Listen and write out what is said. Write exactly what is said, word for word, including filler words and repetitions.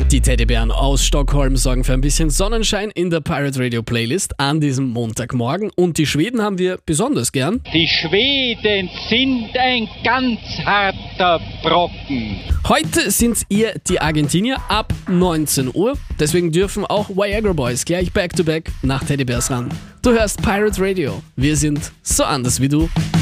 Die Teddybären aus Stockholm sorgen für ein bisschen Sonnenschein in der Pirate Radio Playlist an diesem Montagmorgen. Und die Schweden haben wir besonders gern. Die Schweden sind ein ganz harter Brocken. Heute sind ihr die Argentinier ab neunzehn Uhr. Deswegen dürfen auch Viagra Boys gleich back to back nach Teddybärs ran. Du hörst Pirate Radio. Wir sind so anders wie du.